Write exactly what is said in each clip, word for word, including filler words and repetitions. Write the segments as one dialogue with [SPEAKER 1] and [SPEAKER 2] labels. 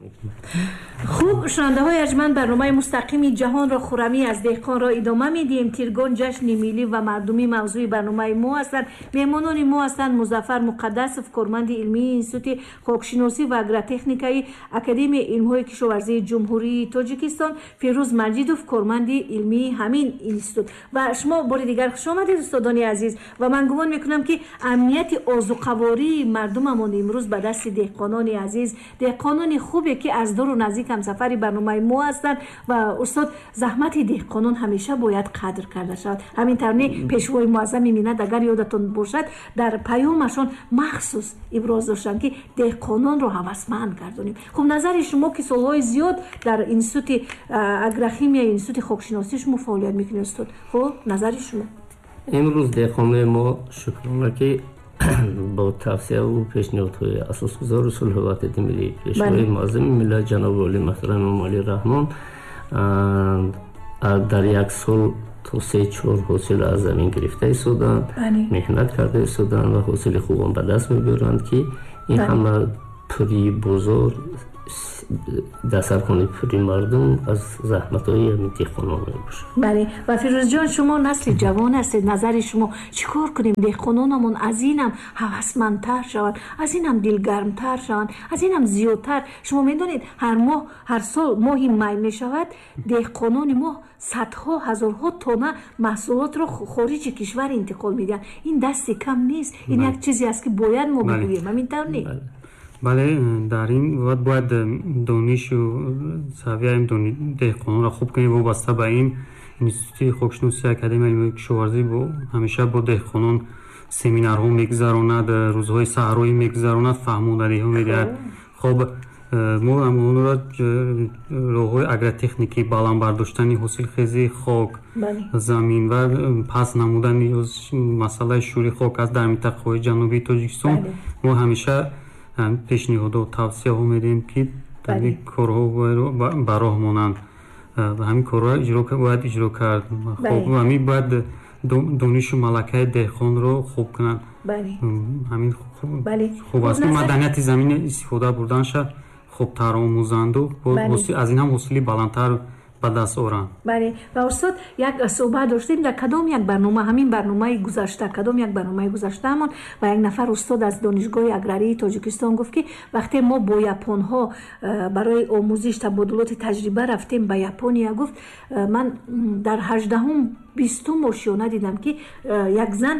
[SPEAKER 1] خوب شنونده های ارجمند، برنامه مستقیم جهان را خرمی از دهقان را ادامه میدیم. تیرگان جشن ملی و مردمی موضوع برنامه ما هستند. مهمانان ما هستند مظفر مقدسов، کارمند علمی انستیتوت خاکشناسی و اگرتکنیکای اکادمی علم‌های کشاورزی جمهوری تاجیکستان، فیروز مجیدوف، کارمند علمی همین انستیتوت. و شما بار دیگر خوش آمدید استادان عزیز. و من گمان میکنم که امنیت آذوقه‌واری مردممان امروز به دست دهقانان عزیز، دهقانان خوبی که از دور و نزدیک هم سفری برنامه ما هستند. و استاد زحمت دهقانان همیشه باید قدر کرده شود. همین طوری پیشوای معظم مینت اگر یادتون باشد در پیامشون مخصوص ابراز داشتن که دهقانان رو هوسمند گردونیم. خب نظر شما که سالهای زیاد در انستیتوت اگروکیمی انستیتوت خاکشناسی شما فعالیت میکنید استاد، خب نظر شما؟
[SPEAKER 2] امروز دهقانان ما شکرانه که با توصیه و پیشنهادهای اساسگذار صلح وحدت ملی پیشوای معظم ملت جناب عالی محترم امام علی رحمان در یک سال تا سه چهار حاصل از زمین گرفته ایستادند، محنت کرده ایستادند و حاصل خوبان به دست می‌آورند که این همه پوری بازار دسترخوان پوری مردم از زحمت‌های دهقانان میباشه.
[SPEAKER 1] بله. و فیروز جان شما نسل جوان هستید، نظر شما چیکار کنیم دهقانانمون از اینم هوسمندتر شوند، از اینم دلگرمتر شوند، از اینم زیادتر؟ شما میدونید هر ماه هر سال ماهی می میشود دهقانان ما صدها هزارها تونه محصولات رو خارج کشور انتقال میدن. این دست کم نیست، این یک چیزی است که باید ما بگوییم. همین طور نیست؟
[SPEAKER 3] بله، در این وقت باید دانش و سویه دهقانان را خوب کنیم. وابسته به این انستیتوت خاکشناسی اکادمی علمی کشاورزی با همیشه با دهقانان سمینارها میگذراند، روزهای سحرایی میگذراند، فهماندهی ها میدهد. خب ما اون را راههای اگرتکنیکی، بالان برداشتن حاصل خیزی خاک، زمین و پس نمودن مسئله شوری خاک از در منطقه جنوبی تاجیکستان ما همیشه پیشنهاد و توصیه ها میدیم که این کارها به راه مانند و همین کارها اجرا باید اجرا کرد. خب همین باید دانش و ملکه دهقان رو خوب کنند. همین خوب است. مدنیت زمین استفاده بردن شد خوب تر آموزند و از این هم حاصلی بلندتر به دست آورند.
[SPEAKER 1] بله. و استاد یک صحبت داشتیم در کدام یک برنامه، همین برنامه گذشته، کدام یک برنامه گذشتهمان و یک نفر استاد از دانشگاه اگراری تاجیکستان گفت که وقتی ما با یپن ها برای آموزش تبادلات تجربه رفتیم به یپونیا، گفت من در هجدهم بیستم ماشیانه دیدم که یک زن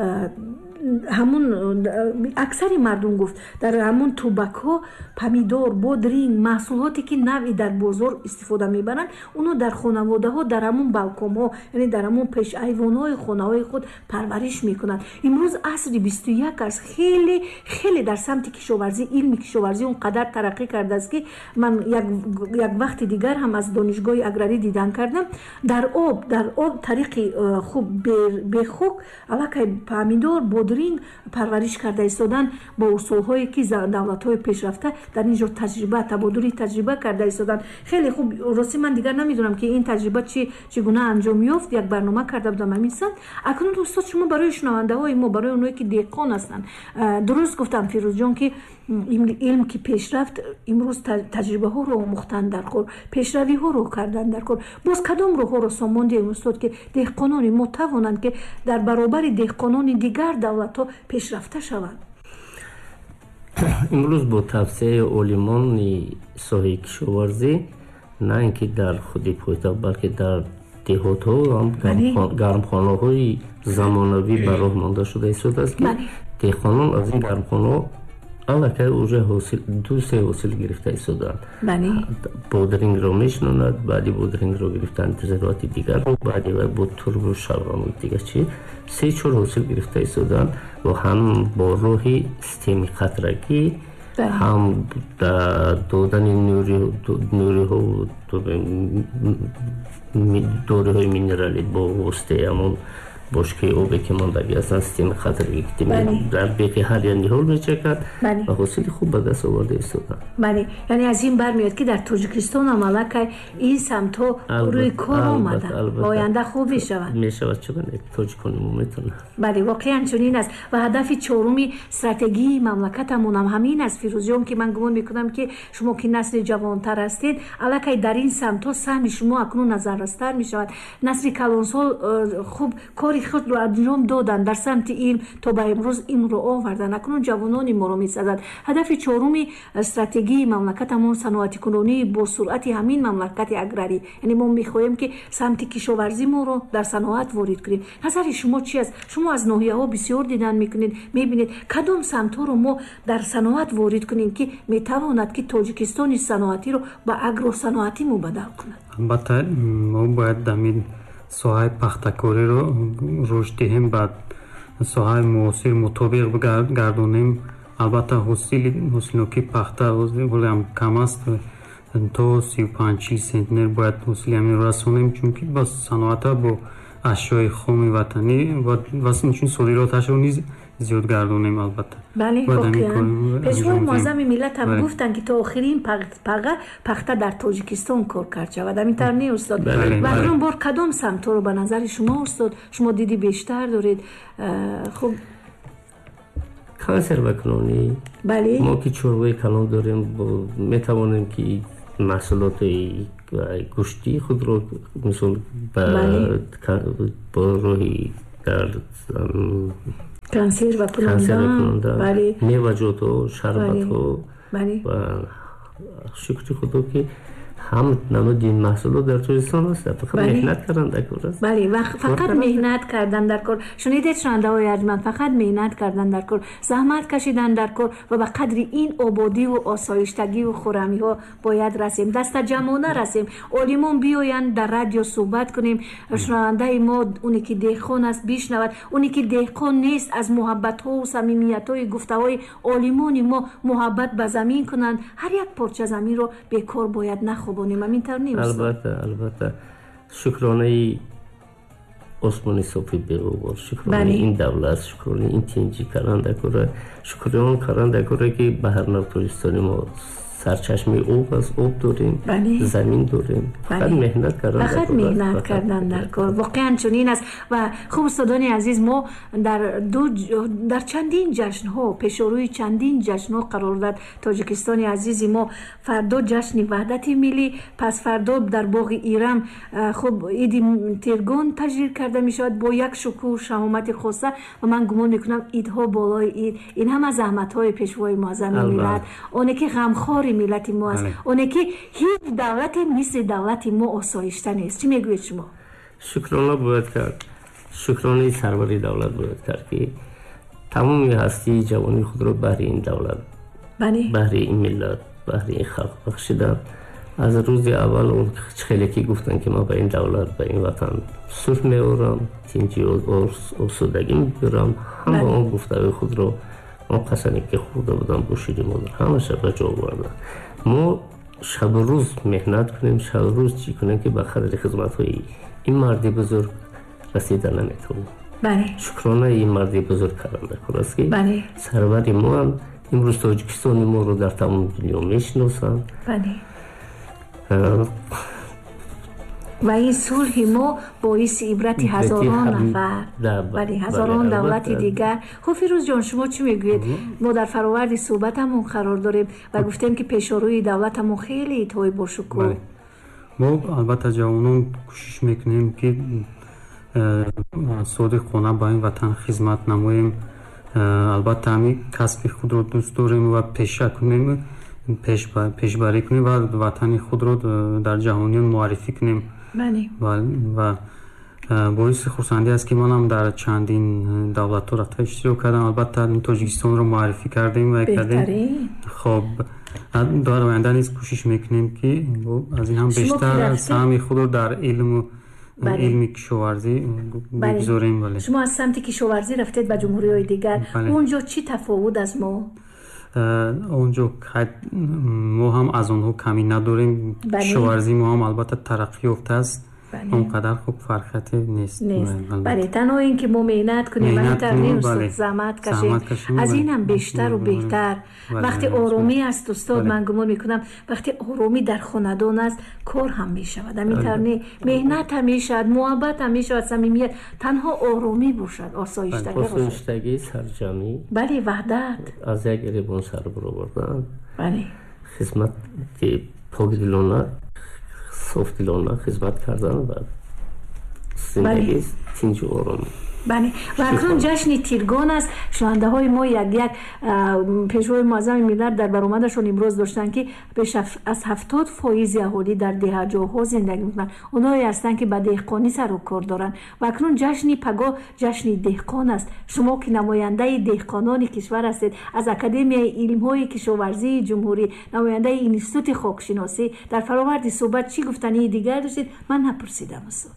[SPEAKER 1] همون اکثری مردم گفت در همون توبک‌ها پمیدور، بادرینگ، محصولاتی که نوعی در بازار استفاده میبرند اونو در خانواده ها در همون بالکن ها، یعنی در همون پیش ایوان های خانه های خود پرورش میکنند. امروز عصر بیست و یک است، خیلی خیلی در سمت کشاورزی، علم کشاورزی اونقدر ترقی کرده است که من یک یک وقت دیگر هم از دانشگاه اگراری دیدن کردم در آب در آب طریق خوب به خوک علاقه پمیدور، بادرینگ پرورش کرده ایستادن با اصولهایی که دولت‌های پیشرفته در اینجور تجربه تبادل تجربه کرده ایستادن. خیلی خوب. راستی من دیگر نمیدونم که این تجربه چی چگونه انجام یافت. یک برنامه کرده بودم همین سال. اکنون استاد شما برای شنونده های ما، برای اونایی که دهقان هستن، درست گفتم فیروز جان که علم که پیشرفت امروز تجربه ها رو آموختن در کار، پیشروی ها رو کردن در کار. باز کدام راه ها رو ساماندیم استاد که دهقانان ما توانند که در برابر دهقانان دیگر دولت ها پیشرفته شوند؟
[SPEAKER 2] امروز با توسعه عالمان ساحه کشاورزی نه اینکه در خود پایتخت بلکه در دهات ها هم گرمخانه های زمانوی به راه مانده شده است که دهقانان از این گرمخانه ها علاقه اوجه حاصل دو سه حاصل گرفته ایستادند. بادرینگ را میشناند، بعدی بادرینگ را گرفتن زراعت دیگر، بعدی با ترب و شلغم و دیگر چی سه چهار حاصل گرفته ایستادند و هم با راهی سیستم خطرکی هم دادن نوری نوری ها و دوره های مینرالی با واسطه همون бошкаи обе ки мондагӣ ҳастанд системаи хатаргӣ дар беқи ҳар як ниҳол мечакад ва ҳосили хуб ба даст оварда истоданд.
[SPEAKER 1] бале яъне аз ин бармеёд ки дар тоҷикистон ҳам аллакай ин самтҳо рӯи кор омаданд ва оянда хуб мешавад
[SPEAKER 2] мешавад чӣ не тоҷикони мо метавонад.
[SPEAKER 1] бале воқеан чунин аст ва ҳадафи чоруми стратегии мамлакатамон ҳам ҳамин аст. фирӯзиён ки ман гумон мекунам ки шумо ки насли ҷавонтар ҳастед аллакай дар ин самтҳо саҳми шумо акнун назаррастар мешавад. насли калонсол хуб кори худро анҷом доданд дар самти илм то ба имрӯз илмро оварданд. акнун ҷавонони моро месазад. ҳадафи чоруми стратегии мамлакатамон саноатикунонии бо суръати ҳамин мамлакати аграрӣ, яъне мо мехоҳем ки самти кишоварзӣ моро дар саноат ворид кунем. назари шумо чи аст? шумо аз ноҳияҳо бисёр дидан мекунед, мебинед кадом самтҳоро мо дар саноат ворид кунем ки метавонад ки тоҷикистони саноатиро ба агросаноатӣ мубаддал кунад.
[SPEAKER 3] албатта мо бояд дамин соҳаи пахтакориро рушд диҳем, ба соҳаи муосир мутобиқ гардонем. албатта ҳосили ҳосилноки пахта ҳолиам кам аст, то сию панҷ чил центнер бояд ҳосили ҳамин расонем, чунки ба саноата бо ашёи хоми ватанӣ ва инчун содироташро низ зиёд гардонем. албатта
[SPEAKER 1] бале воқеан пешвои муаззами миллат ҳам гуфтанд ки то охирин пага пахта дар тоҷикистон кор кард шавад. ҳамин тавр не устод? ва ҳамон бор кадом самтҳоро ба назари шумо устод шумо диди бештар доред? хуб
[SPEAKER 2] консервакунонӣ мо ки чорвои калон дорем метавонем ки маҳсулоти гӯштии худро мисол бо роҳи консервакунанда меваҷотҳо шарбатҳо ва шукри худо ки ҳам намуди маҳсулот дар тоҷикистон аст. фақат меҳнат кардан дар кор аст.
[SPEAKER 1] бале фақат меҳнат кардан дар кор. шунидед шунавандаҳои арҷманд, фақат меҳнат кардан дар кор, заҳмат кашидан дар кор ва ба қадри ин ободиву осоиштагиву хуррамиҳо бояд расем, дастаҷамона расем. олимон биёянд дар радио суҳбат кунем, шунавандаи мо оне ки деҳқон аст бишнавад, оне ки деҳқон нест аз муҳаббатҳову самимиятҳои гуфтаҳои олимони мо муҳаббат ба замин кунанд. ҳар як порча заминро бекор бояд нахоб.
[SPEAKER 2] албатта албатта шукронаи осмони софи беғубор, шукронаи ин давлат, шукронаи ин тинҷи карандакора, шукрон карандакора ки ба ҳар нав тоҷикистони мо сарчашмаи об аст, об дорем, замин дорем. фақат меҳнат кардан
[SPEAKER 1] фақат меҳнат кардан дар кор. воқеан чунин аст. ва хуб устодони азиз, мо дар ду дар чандин ҷашнҳо, пешорӯи чандин ҷашнҳо қарор дод. тоҷикистони азизи мо фардо ҷашни ваҳдати миллӣ, пас фардо дар боғи ирам хуб иди тиргон таҷриб карда мешавад бо як шукӯҳ шаҳомати хоса. ва ман гумон мекунам идҳо болои ид ин ҳама заҳматҳои пешвои муаззами миллат, оне ки ғамхори миллати мо аст, оне ки ҳеҷ давлате мисли давлати мо осоишта нест. чӣ мегӯед шумо?
[SPEAKER 2] шукрона бояд кард, шукронаи сарвари давлат бояд кард ки тамоми ҳастии ҷавонии худро баҳри ин давлат, баҳри ин миллат, баҳри ин халқ бахшиданд. аз рӯзи аввал он хеле ки гуфтанд ки ман ба ин давлат, ба ин ватан сулҳ меорам, тинҷи осудагӣ мебирам, ҳама он гуфтаҳои худро он қасаме ки хурда будам бо шири модар ҳамаша ба ҷо овардам. мо шабу рӯз меҳнат кунем, шабу рӯз чӣ кунем ки ба қадри хизматҳои ин марди бузург расида наметавонем. шукронаи ин марди бузург карандакор аст ки сарвари мо ҳам имрӯз тоҷикистони моро дар тамоми дунё мешиносанд.
[SPEAKER 1] ва ин сулҳи мо боиси ибрати ҳазорон нафар, бале ҳазорон давлати дигар. хуб фирӯзҷон, шумо чӣ мегӯед? мо дар фароварди суҳбатамон қарор дорем ва гуфтем ки пешорӯи давлатамон хеле идҳои бошукӯҳ.
[SPEAKER 3] мо албатта ҷавонон кӯшиш мекунем ки содиқона ба ин ватан хизмат намоем. албатта ҳамин касби худро дӯст дорем ва пеша кунем, пешбарӣ кунем ва ватани худро дар ҷаҳониён муаррифӣ кунем. ва боиси хурсандӣ аст ки манам дар чандин давлатҳо рафта иштирок кардам. албатта тоҷикистонро муаррифӣ кардем ва кардем. хоб дар оянда низ кӯшиш мекунем ки аз ин ҳам бештар саҳми худро дар илму илми кишоварзӣ бигузорем.
[SPEAKER 1] шумо аз самти кишоварзӣ рафтед ба ҷумҳуриҳои дигар, онҷо чӣ тафовут аз мо?
[SPEAKER 3] онҷо мо ҳам аз онҳо камӣ надорем. кишоварзӣ мо ҳам албатта тараққӣ ёфтааст اونقدر خوب فرقتی نیست.
[SPEAKER 1] نیست. بله تنها این که ما مهنت کنیم و تقریبا بله. زحمت کشیم از این هم بیشتر و بهتر. وقتی آرومی است استاد من گمان میکنم وقتی آرومی در خاندان است کار هم میشود. میتونه مهنت هم میشود، محبت هم میشود، صمیمیت. تنها آرومی باشد، آسایشتگی باشد.
[SPEAKER 2] آسایشتگی، سرجمی.
[SPEAKER 1] بله وحدت.
[SPEAKER 2] از یک گریبان سر برآوردن.
[SPEAKER 1] بله.
[SPEAKER 2] خدمت پاکدلانه، صافدلانه خدمت کردن و زندگی تنج و آرام.
[SPEAKER 1] بله و اکنون جشن تیرگان است. شنونده های ما یک یک پیشوای معظم ملت در برآمدشون امروز داشتن که بیش از هفتاد فایز اهالی در دهجاها زندگی میکنن. اونایی هستن که به دهقانی سر و کار دارن و اکنون جشن پگاه جشن دهقان است. شما که نماینده دهقانان کشور هستید از اکادمی علم های کشاورزی جمهوری، نماینده اینستیتوت خاکشناسی، در فرآورد صحبت چی گفتنی دیگر داشتید؟ من نپرسیدم استاد.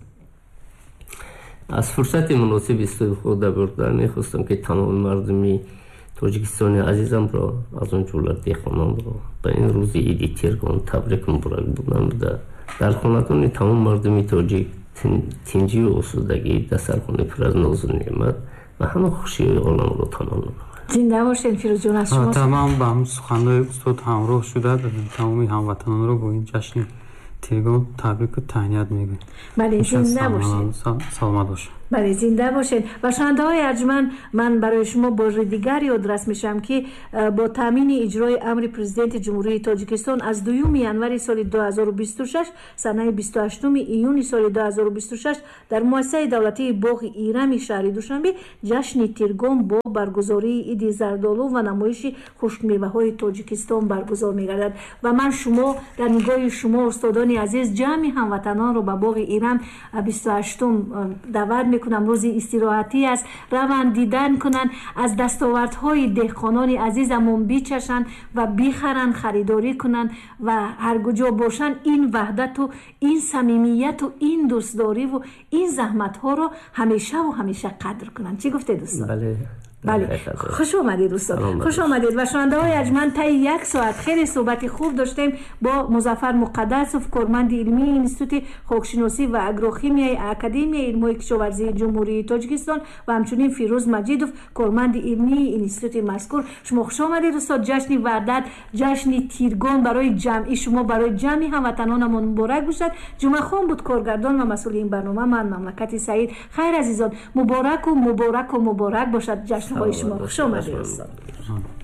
[SPEAKER 2] از فرصت مناسب استفاده بردن می‌خواستم که تمام مردمی تاجیکستان عزیزم را از اون جمله دهقانان را به این روز عید تیرگان تبریک مبارک بگویم. در خاندان تمام مردمی تاجیک تنجی و آسودگی در سرخانه پر از ناز و نعمت و همه خوشی عالم را تمام نماید.
[SPEAKER 1] زنده باشین فیروز جان. از شما
[SPEAKER 3] تمام با هم سخنهای استاد همراه شده تمامی هموطنان را با این جشن تیرگان تبریک و تهنیت میگم.
[SPEAKER 1] بله زنده باشین.
[SPEAKER 3] سلامت باشین.
[SPEAKER 1] بله زنده باشین. و شنونده های ارجمند من برای شما بار دیگر یادرس میشم که با تامین اجرای امر پرزیدنت جمهوری تاجیکستان از دوم ینوری سال دو هزار و بیست و شش سنه بیست و هشتم ایون سال دو هزار و بیست و شش در مؤسسه دولتی باغ ایرم شهر دوشنبه جشن تیرگان با برگزاری عید زردآلو و نمایش خشک میوه های تاجیکستان برگزار میگردد و من شما در نگاه شما استادان عزیز جمع هموطنان رو به باغ ایرم بیست و هشتم دعوت میکنم. روز استراحتی است. روند دیدن کنن از دستاوردهای دهقانان عزیزمون بیچشن و بیخرن، خریداری کنن و هر کجا باشن این وحدت و این صمیمیت و این دوستداری و این زحمت ها رو همیشه و همیشه قدر کنن. چی گفته دوستان؟
[SPEAKER 2] بله
[SPEAKER 1] بله خوش آمدید دوستان، خوش آمدید. و شنونده های ارجمند تا یک ساعت خیلی صحبت خوب داشتیم با مظفر مقدسوف، کارمند علمی اینستیتوت خاکشناسی و اگروخیمی اکادمی علم کشاورزی جمهوری تاجیکستان و همچنین فیروز مجیدوف، کارمند علمی اینستیتوت مذکور. شما خوش آمدید دوستان. جشن وحدت، جشن تیرگان برای جمعی شما، برای جمعی هموطنانمون مبارک باشد. جمعه خان بود کارگردان و مسئول این برنامه. من مملکت سعید. خیر عزیزان، مبارک و مبارک و مبارک باشد جشن های شما. خوش آمدید دوستان.